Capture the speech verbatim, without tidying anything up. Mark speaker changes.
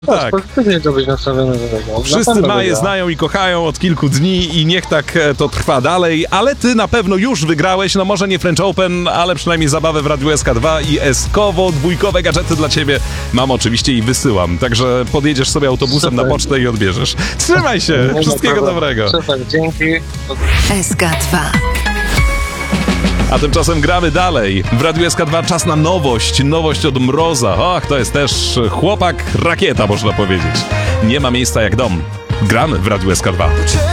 Speaker 1: Tak.
Speaker 2: Pozytywnie to być nastawiony do tego.
Speaker 1: Wszyscy Maję znają i kochają od kilku dni i niech tak e, to trwa dalej, ale ty na pewno już wygrałeś, no może nie French Open, ale przynajmniej zabawę w Radiu S K dwa i eskowo, dwójkowe gadżety dla ciebie mam oczywiście i wysyłam, także podjedziesz sobie autobusem
Speaker 2: Super.
Speaker 1: na pocztę i odbierzesz. Trzymaj się,
Speaker 2: Nie ma
Speaker 1: wszystkiego
Speaker 2: problemu.
Speaker 1: dobrego.
Speaker 2: Super, dzięki.
Speaker 3: S K dwa.
Speaker 1: A tymczasem gramy dalej. W Radiu S K dwa czas na nowość, nowość od Mroza. Och, to jest też chłopak rakieta, można powiedzieć. Nie ma miejsca jak dom. Gramy w Radiu S K dwa.